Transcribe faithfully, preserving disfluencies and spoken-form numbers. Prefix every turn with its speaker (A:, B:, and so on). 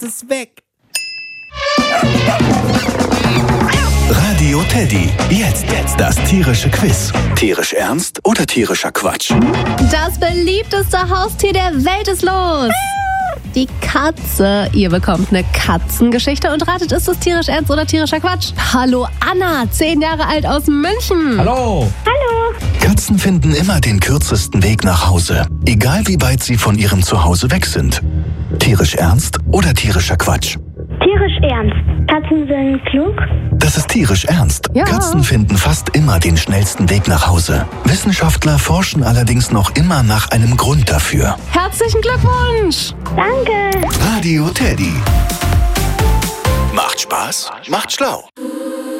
A: es weg.
B: Radio Teddy. Jetzt, jetzt das tierische Quiz. Tierisch ernst oder tierischer Quatsch?
C: Das beliebteste Haustier der Welt ist los. Die Katze. Ihr bekommt eine Katzengeschichte und ratet, ist es tierisch ernst oder tierischer Quatsch? Hallo Anna, zehn Jahre alt aus München.
D: Hallo.
C: Hallo.
B: Katzen finden immer den kürzesten Weg nach Hause, egal wie weit sie von ihrem Zuhause weg sind. Tierisch ernst oder tierischer Quatsch?
E: Tierisch ernst. Katzen sind klug?
B: Das ist tierisch ernst.
C: Ja.
B: Katzen finden fast immer den schnellsten Weg nach Hause. Wissenschaftler forschen allerdings noch immer nach einem Grund dafür.
C: Herzlichen Glückwunsch.
E: Danke.
B: Radio Teddy. Macht Spaß, macht schlau.